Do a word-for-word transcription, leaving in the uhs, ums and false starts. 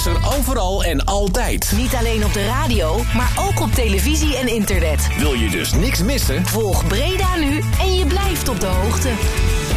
is er overal en altijd. Niet alleen op de radio, maar ook op televisie en internet. Wil je dus niks missen? Volg Breda Nu en je blijft op de hoogte.